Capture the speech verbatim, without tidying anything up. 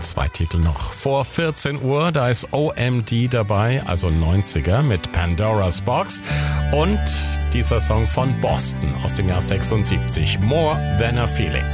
Zwei Titel noch vor vierzehn Uhr, da ist O M D dabei, also neunziger mit Pandora's Box und dieser Song von Boston aus dem Jahr sechsundsiebzig, More Than a Feeling.